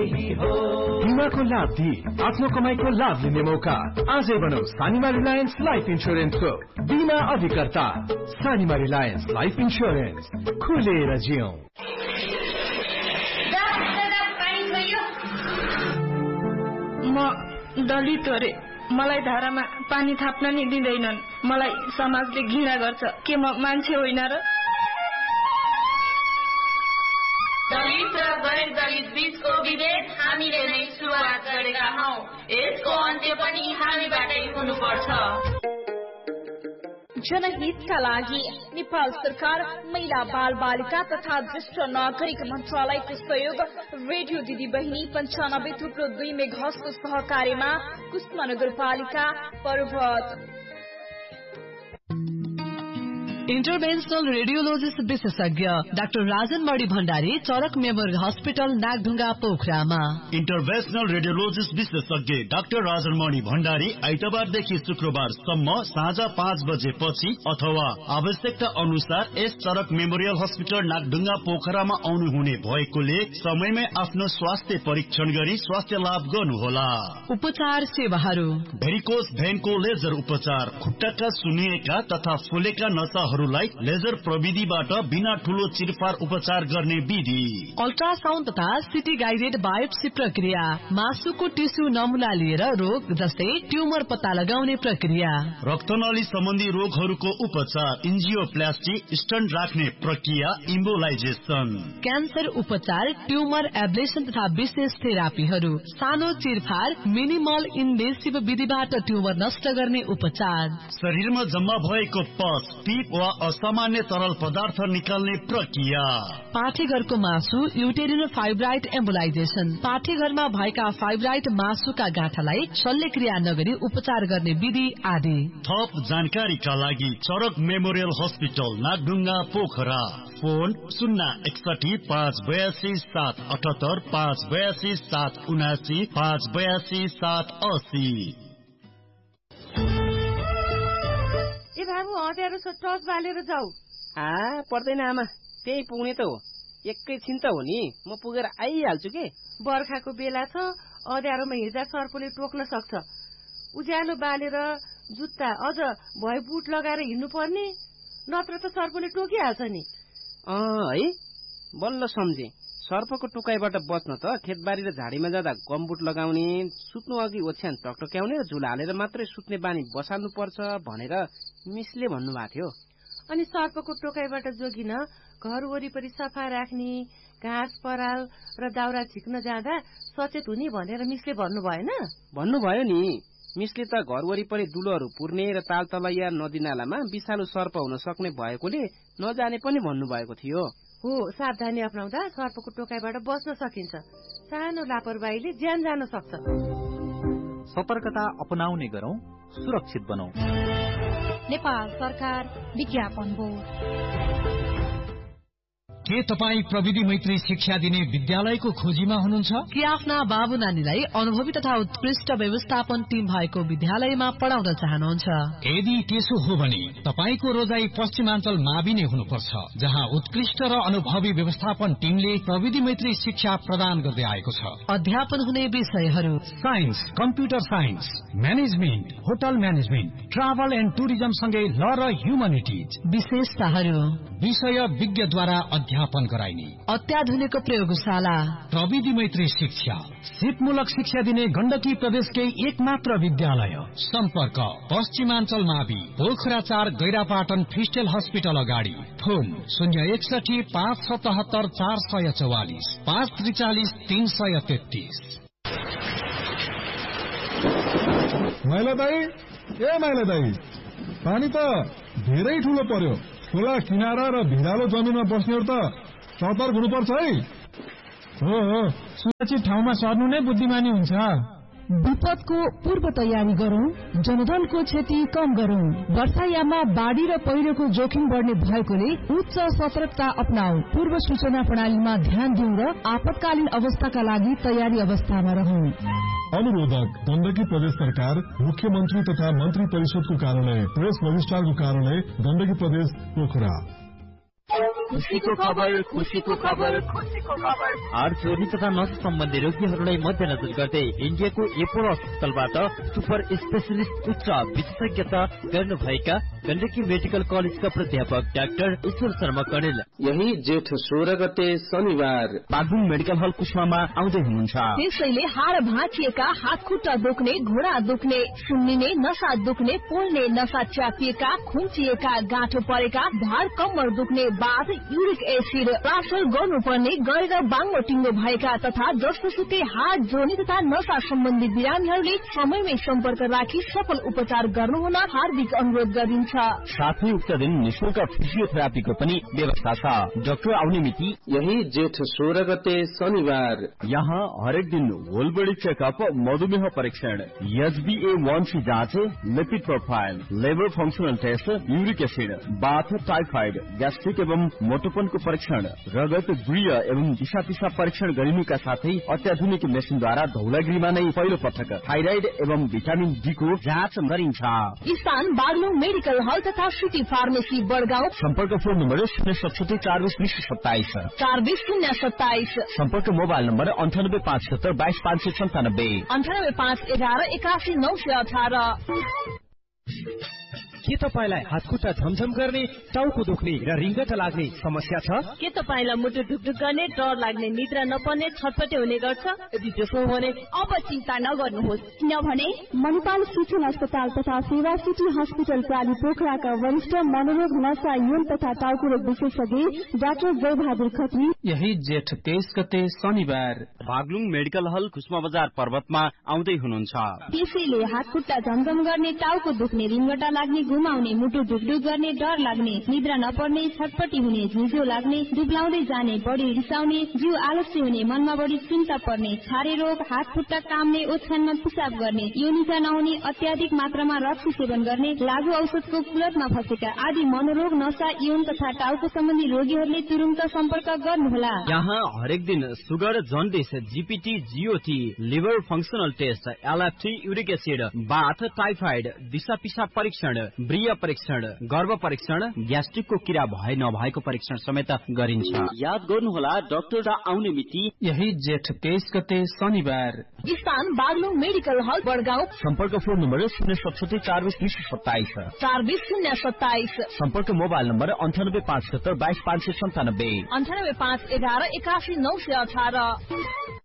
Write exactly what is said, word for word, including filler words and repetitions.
यही हो। बिमाको लाभ दिई आफ्नो कमाईको लाभ लिने मौका। आजै बनाऊ सानिमा रिलायन्स लाइफ इन्स्योरेन्सको बिमा अधिकर्ता। सानिमा रिलायन्स लाइफ इन्स्योरेन्स, खुलेर जियौं। म दलित हो रे, मलाई धारामा पानी थाप्न नि दिँदैनन्। मलाई समाजले घृणा गर्छ। के म मान्छे होइन र? दलित र गैर दलित बीचको विभेद हामीले नै सुरुवात गरेका हौ। यसको अन्त्य पनि हामीबाटै हुनुपर्छ। जनहितका लागि नेपाल सरकार महिला बाल बालिका तथा ज्येष्ठ नागरिक मन्त्रालयको सहयोग रेडियो दिदी बहिनी पञ्चानब्बे थुप्रो दुई मेघासको सहकार्यमा कुष्मा नगरपालिका पर्वत। इन्टरभेन्सनल रेडियोलोजिस्ट विशेषज्ञ डाक्टर राजन मणि भण्डारी चरक मेमोरियल हस्पिटल नागढुङ्गा पोखरामा। इन्टरभेन्सनल रेडियोलोजिस्ट विशेषज्ञ डाक्टर राजन मणि भण्डारी आइतबारदेखि शुक्रबारसम्म साँझ पाँच बजेपछि अथवा आवश्यकता अनुसार यस चरक मेमोरियल हस्पिटल नागढुङ्गा पोखरामा आउनुहुने भएकोले समयमै आफ्नो स्वास्थ्य परीक्षण गरी स्वास्थ्य लाभ गर्नुहोला। उपचार सेवाहरू: भेरिकोस भेनको लेजर उपचार, खुट्टाका सुन्निएका तथा फुलेका नसा लाई लेजर प्रविधिबाट बिना ठूलो चिरफार उपचार गर्ने विधि। अल्ट्रासाउन्ड तथा सिटी गाइडेड बायोप्सी प्रक्रिया, मासुको टिस्यु नमुना लिएर रोग जस्तै ट्युमर पत्ता लगाउने प्रक्रिया। रक्तनली सम्बन्धी रोगहरूको उपचार, इन्जियोप्लास्टी, स्टन्ट राख्ने प्रक्रिया, इम्बोलाइजेसन। क्यान्सर उपचार, ट्युमर एब्लेसन तथा विशेष थेरापीहरू। सानो चिरफार, मिनिमल इन्भेसिभ विधिबाट ट्युमर नष्ट गर्ने उपचार। शरीरमा जम्मा भएको पस, पिप वा असामान्य तरल पदार्थ निकाल्ने प्रक्रिया। पाठेघरको मासु, युटेरिनो फाइब्राइड एम्बोलाइजेसन। पाठेघरमा भएका फाइब्राइड मासुका गाँठालाई शल्यक्रिया नगरी उपचार गर्ने विधि आदि। थप जानकारीका लागि चरक memorial hospital Nagdhunga Pokhara. Phone शून्य एकसठी पाँच बयासी सात अठहत्तर, पाँच बयासी सात उनासी, पाँच बयासी सात असी। ए बाबु हतियार टच बालेर जाऊ। आ पर्दैन आमा, त्यही पुग्ने त हो। एकैछिन त हो नि, म पुगेर आइहाल्छु के। बर्खाको बेला छ, अँध्यारोमा हिँड्दा सर्पले टोक्न सक्छ। उज्यालो बालेर जुत्ता अझ भए बुट लगाएर हिँड्नु पर्ने, नत्र त सर्पले टोकिहाल्छ नि। अँ है, बल्ल सम्झे। सर्पको टोकाइबाट बच्न त खेतबारी र झाडीमा जाँदा गमबुट लगाउने, सुत्नु अघि ओछ्यान टकटक्याउने र झुला हालेर मात्रै सुत्ने बानी बसाल्नु पर्छ भनेर मिसले भन्नुभएको थियो। अनि सर्पको टोकाइबाट जोगिन घर वरिपरि सफा राख्ने, घाँस पराल र दाउरा झिक्न जाँदा सचेत हुने भनेर मिसले भन्नु भएन? भन्नुभयो नि। मिसले त घर वरिपरि दुलोहरू पुर्ने र ताल तलैया नदी नालामा विषालु सर्प हुन सक्ने भएकोले नजाने पनि भन्नुभएको थियो। हो, सावधानी अपनाउँदा सर्पको टोकाइबाट बच्न सकिन्छ। सानो लापरवाहीले ज्यान जान सक्छ। सतर्कता अपनाउने गरौं, सुरक्षित बनौं। नेपाल सरकार विज्ञापन बोर्ड। के तपाई प्रविधि मैत्री शिक्षा दिने विद्यालयको खोजीमा हुनुहुन्छ? कि आफ्ना बाबु नानीलाई अनुभवी तथा उत्कृष्ट व्यवस्थापन टिम भएको विद्यालयमा पढाउन चाहनुहुन्छ? यदि त्यसो हो भने तपाईको रोजाई पश्चिमाञ्चल मावि नै हुनुपर्छ, जहाँ उत्कृष्ट र अनुभवी व्यवस्थापन टिमले प्रविधि मैत्री शिक्षा प्रदान गर्दै आएको छ। अध्यापन हुने विषयहरू: science, computer science, management, hotel management, travel and tourism सँगै ल र ह्युमनिटिज। विशेषताहरू: विषय विज्ञद्वारा अध्यापन गराइने, अत्याधुनिक प्रयोगशाला, प्रविधि मैत्री शिक्षा, सिपमूलक शिक्षा दिने गण्डकी प्रदेशकै एकमात्र विद्यालय। सम्पर्क पश्चिमाञ्चल मावि, पोखरा चार, गैरापाटन क्रिस्टल हस्पिटल अगाडि। फोन शून्य एकसठी पाँच सतहत्तर चार सय चौवालिस, पाँच त्रिचालिस तीन सय तेत्तीस। माइला दाई, ए माइला दाई, पानी त धेरै ठूलो पर्यो। खोला किनारा र भिरालो जमिनमा बस्नेहरू त सतर्क हुनुपर्छ है। हो हो, सुरक्षित ठाउँमा सर्नु नै बुद्धिमानी हुन्छ। विपदको पूर्व तयारी गरौं, जनधनको क्षति कम गरौं। वर्षायाममा बाढ़ी र पहिरोको जोखिम बढ्ने भएकोले उच्च सतर्कता अपनाऊ। पूर्व सूचना प्रणालीमा ध्यान दिउँ र आपतकालीन अवस्थाका लागि तयारी अवस्थामा रहौं। अनुरोधक गण्डकी प्रदेश सरकार, मुख्यमन्त्री तथा मन्त्री परिषदको कार्यालय, प्रेस रजिस्ट्रारको कार्यालय, गण्डकी प्रदेश पोखरा। खुसीको खबर खुसीको खबर खुसीको खबर हार्ट जोर्नी तथा नसा सम्बन्धी रोगीहरूलाई मध्यनजर गर्दै इन्डियाको एपोलो अस्पतालबाट सुपर स्पेशलिस्ट उच्च विशेषज्ञता गर्नुभएका गण्डकी मेडिकल कलेजका प्राध्यापक डाक्टर ईश्वर शर्मा कणेल यही जेठ सोह्र गते शनिबार बागलुङ मेडिकल हल कुस्मामा आउँदै हुनुहुन्छ। त्यसैले हाड भाँचिएका, हात खुट्टा दुख्ने, घुँडा दुख्ने, सुन्निने, नसा दुख्ने, पोल्ने, नसा च्यापिएका, खुम्चिएका, गाँठो परेका, भार कम्मर दुख्ने, बाथ, युरिक एसिड ट्रान्सफर गर्नुपर्ने, गरेर बाङ्गो टिङ्गो भएका तथा जसोसुकै हाड जोर्नी तथा नसा सम्बन्धी बिरामीहरूले समयमै सम्पर्क राखी सफल उपचार गर्नुहुन हार्दिक अनुरोध गरिन्छ। साथै उक्त दिन निशुल्क फिजियोथेरापीको पनि व्यवस्था छ। डाक्टर आउने मिति यही जेठ सोह्र गते शनिबार। यहाँ हरेक दिन होल बडी चेकअप, मधुमेह परीक्षण, एचबीए वन की जाँच, lipid profile, labour functional test, uric acid, बाथ, टाइफाइड, ग्यास्ट्रिक एवं मोटोपनको परीक्षण, रगत, गुह्य एवं दिशा पिसाब परीक्षण गरिनुका साथै अत्याधुनिक मेसिनद्वारा धौलागिरीमा नै पहिलो पटक थाइराइड एवं भिटामिन डी को जाँच गरिन्छ। स्थान बागलुङ मेडिकल हल तथा सिटी फार्मेसी बडगाउँ। सम्पर्क फोन नम्बर शून्य सतसठी चार बिस बिस सत्ताइस चार बिस शून्य सत्ताइस। सम्पर्क मोबाइल नम्बर अन्ठानब्बे पाँच सत्तर बाइस पाँच सय सन्तानब्बे अन्ठानब्बे पाँच एघार एकासी नौ सय अठार। के तपाईलाई हात खुट्टा झमझम गर्ने, टाउको दुख्ने र रिङ्गट लाग्ने समस्या छ? के तपाईलाई मुटु ढुकढुक गर्ने, डर लाग्ने, निद्रा नपर्ने, छटपटे हुने गर्छ? यदि त्यसो हो भने अब चिन्ता नगर्नुहोस्, किनभने मणिपाल शिक्षण अस्पताल तथा सेवा सिटी हस्पिटल प्राली पोखराका वरिष्ठ मनोरोग, नसा, यौन तथा टाउको रोग विशेषज्ञ डाक्टर जयबहादुर खत्री यही जेठ तेइस गते शनिबार बागलुङ मेडिकल हल खुस्मा बजार पर्वतमा आउँदै हुनुहुन्छ। त्यसैले हात खुट्टा झमझम गर्ने, टाउको दुख्ने, रिङ्गटा लाग्ने, घुमाउने, मुटु ढुकढुक गर्ने, डर लाग्ने, निद्रा नपर्ने, छटपटी हुने, झिझो लाग्ने, दुब्लाउँदै जाने, बढी रिसाउने, जिउ आलस्य हुने, मनमा बढी चिन्ता पर्ने, छारे रोग, हात खुट्टा काम्ने, ओछ्यानमा पिसाब गर्ने, योनिका नहुने, अत्याधिक मात्रामा रक्सी सेवन गर्ने, लागु औषधको कुलतमा फसेका आदि मनोरोग, नसा, यौन तथा टाउको सम्बन्धी रोगीहरूले तुरुन्त सम्पर्क गर्नुहोला। यहाँ हरेक दिन sugar, jaundice, GPT, GOT, liver functional test, LFT, uric acid, बाथ, टाइफाइड, दिशा पिसाब परीक्षण, ब्रिय परीक्षण, गर्भ परीक्षण, ग्यास्ट्रिकको किरा भए नभएको परीक्षण समेत गरिन्छ। याद गर्नुहोला डाक्टर आउने मिति यही जेठ तेइस गते शनिबार। स्थान बागलुङ मेडिकल हल बडगाउँ। सम्पर्क फोन नम्बर शून्य सतसठी चार बिस बिस सत्ताइस चार बिस शून्य सत्ताइस। सम्पर्क मोबाइल नम्बर अन्ठानब्बे पाँच सत्तर बाइस पाँच सय सन्तानब्बे अन्ठानब्बे पाँच एघार एकासी नौ सय अठार।